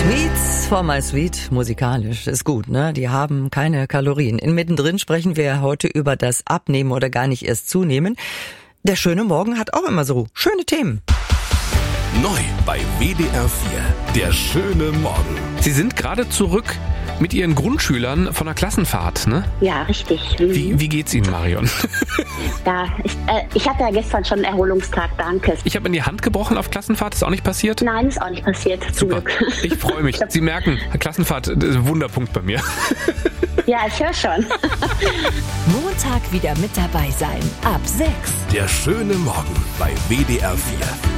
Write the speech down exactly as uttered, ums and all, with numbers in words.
Sweets for my sweet, musikalisch, ist gut, ne? Die haben keine Kalorien. In Mittendrin sprechen wir heute über das Abnehmen oder gar nicht erst zunehmen. Der schöne Morgen hat auch immer so schöne Themen. Neu bei W D R vier, der schöne Morgen. Sie sind gerade zurück mit Ihren Grundschülern von der Klassenfahrt, ne? Ja, richtig. Mhm. Wie, wie geht's Ihnen, Marion? Ja, ich, äh, ich hatte ja gestern schon einen Erholungstag, danke. Ich habe in die Hand gebrochen auf Klassenfahrt, ist auch nicht passiert? Nein, ist auch nicht passiert, zum Super. Glück. Ich freue mich. Sie merken, Klassenfahrt ist ein Wunderpunkt bei mir. Ja, ich höre schon. Montag wieder mit dabei sein, ab sechs. Der schöne Morgen bei W D R vier.